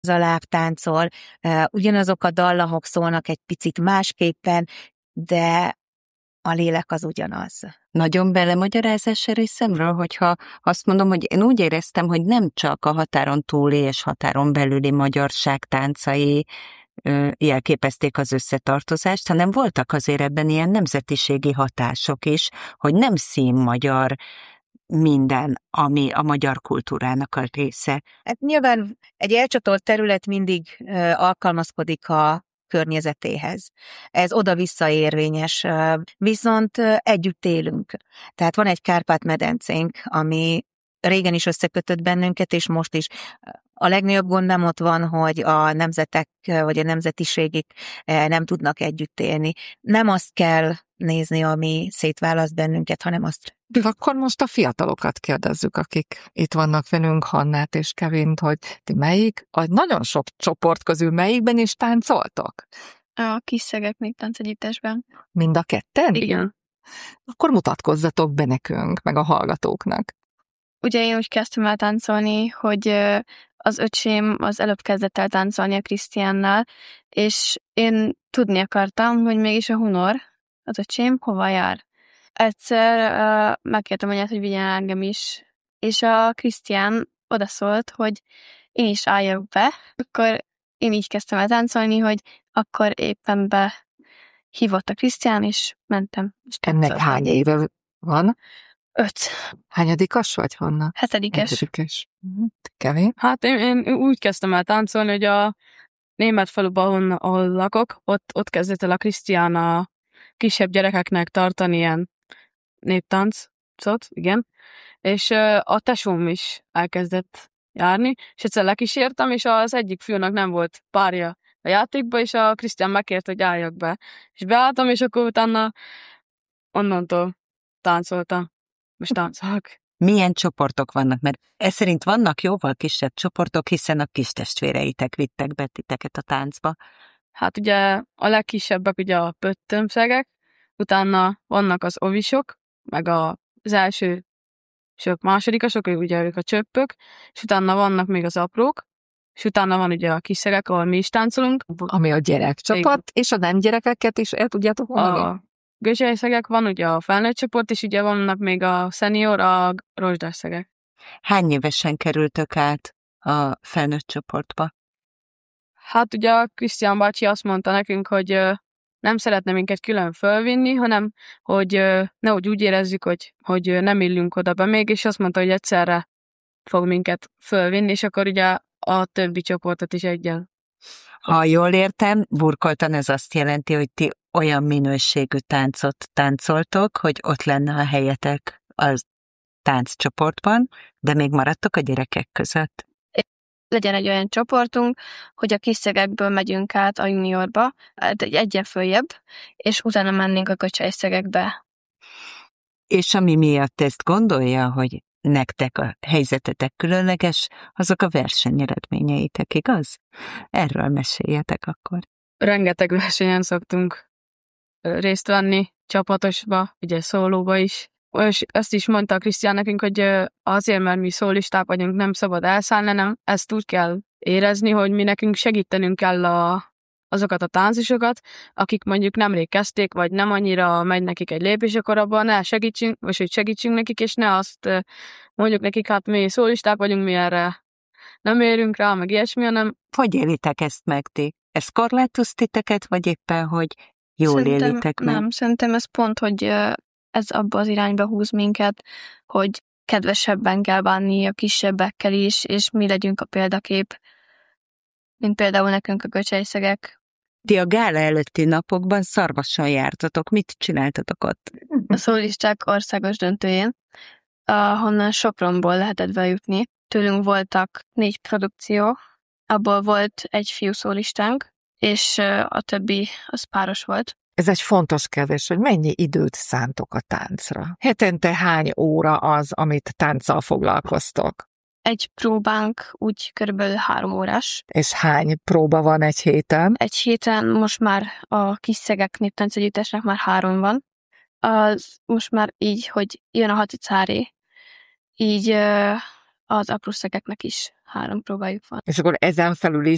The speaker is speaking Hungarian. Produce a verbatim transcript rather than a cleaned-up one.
a lábtáncol, ugyanazok a dallamok szólnak egy picit másképpen, de a lélek az ugyanaz. Nagyon belemagyarázás részemről, hogyha azt mondom, hogy én úgy éreztem, hogy nem csak a határon túli és határon belüli magyarság táncai jelképezték az összetartozást, hanem voltak azért ebben ilyen nemzetiségi hatások is, hogy nem színmagyar minden, ami a magyar kultúrának a része. Hát nyilván egy elcsatolt terület mindig alkalmazkodik a környezetéhez. Ez oda-vissza érvényes, viszont együtt élünk. Tehát van egy Kárpát-medencénk, ami régen is összekötött bennünket, és most is. A legnagyobb gond nem ott van, hogy a nemzetek vagy a nemzetiségek nem tudnak együtt élni. Nem azt kell nézni, ami szétválaszt bennünket, hanem azt. Akkor most a fiatalokat kérdezzük, akik itt vannak velünk, Hannát és Kevint, hogy ti melyik, a nagyon sok csoport közül melyikben is táncoltok? A Kisszegek néptáncegyüttesben. Mind a ketten? Igen. Akkor mutatkozzatok be nekünk, meg a hallgatóknak. Ugye én úgy kezdtem el táncolni, hogy az öcsém az előbb kezdett el táncolni a Krisztiánnal, és én tudni akartam, hogy mégis a Hunor, az öcsém, hova jár. Egyszer uh, megkértem anyát, hogy vigyen engem is, és a Krisztián odaszólt, hogy én is álljak be. Akkor én így kezdtem el táncolni, hogy akkor éppen be hívott a Krisztián, és mentem. És ennek hány éve van? Öt. Hányadikas vagy, Hanna? Hetedikes. Hetedikes. Kevin? Hát én, én úgy kezdtem el táncolni, hogy a német faluban, ahol lakok, ott, ott kezdett el a Krisztián a kisebb gyerekeknek tartani ilyen néptáncot, igen, és a tesóm is elkezdett járni, és egyszer lekísértem, és az egyik fiúnak nem volt párja a játékba, és a Krisztián megkért, hogy álljak be. És beálltam, és akkor utána onnantól táncoltam. Most táncolok. Milyen csoportok vannak? Mert ez szerint vannak jóval kisebb csoportok, hiszen a kis testvéreitek vittek be titeket a táncba. Hát ugye a legkisebbek ugye a pöttömszegek, utána vannak az ovisok, meg az első sők másodikasok, ugye ők a csöppök, és utána vannak még az aprók, és utána van ugye a kisszegek, ahol mi is táncolunk. Ami a gyerekcsapat, és a nem gyerekeket is el tudjátok mondani? A göcselyszegek van, ugye a felnőtt csoport, és ugye vannak még a szenior, a rozsdásszegek. Hány évesen kerültök át a felnőtt csoportba? Hát ugye a Krisztián bácsi azt mondta nekünk, hogy nem szeretne minket külön fölvinni, hanem hogy nehogy úgy érezzük, hogy, hogy nem illünk oda be még, és azt mondta, hogy egyszerre fog minket fölvinni, és akkor ugye a többi csoportot is egyen. Ha jól értem, burkoltan ez azt jelenti, hogy ti olyan minőségű táncot táncoltok, hogy ott lenne a helyetek a tánccsoportban, de még maradtok a gyerekek között. Legyen egy olyan csoportunk, hogy a kisszegekből megyünk át a juniorba, egy egyen följebb, és utána mennénk a göcselyszegekbe. És ami miatt ezt gondolja, hogy nektek a helyzetetek különleges, azok a versenyeredményeitek, igaz? Erről meséljetek akkor. Rengeteg versenyen szoktunk részt venni, csapatosba, ugye szólóba is. És ezt is mondta a Krisztián nekünk, hogy azért, mert mi szólisták vagyunk, nem szabad elszállni, hanem ezt úgy kell érezni, hogy mi nekünk segítenünk kell a, azokat a táncosokat, akik mondjuk nemrég kezdték, vagy nem annyira megy nekik egy lépés, akkor abban ne segítsünk, vagy hogy segítsünk nekik, és ne azt mondjuk nekik, hát mi szólisták vagyunk, mi erre nem érünk rá, meg ilyesmi, hanem... Hogy élitek ezt meg ti? Ez korlátoz titeket, vagy éppen, hogy jól szerintem élitek meg? Nem, szerintem ez pont, hogy ez abba az irányba húz minket, hogy kedvesebben kell bánni a kisebbekkel is, és mi legyünk a példakép, mint például nekünk a göcselyszegek. Ti a gála előtti napokban Szarvason jártatok, mit csináltatok ott? A szólisták országos döntőjén, ahonnan Sopronból lehetett bejutni. Tőlünk voltak négy produkció, abból volt egy fiú szólistánk, és a többi az páros volt. Ez egy fontos kérdés, hogy mennyi időt szántok a táncra? Hetente hány óra az, amit tánccal foglalkoztok? Egy próbánk úgy körülbelül három órás. És hány próba van egy héten? Egy héten most már a Kisszegek néptáncegyüttesnek már három van. Az most már így, hogy jön a haticáré, így az aprószegeknek is három próbájuk van. És akkor ezen felül is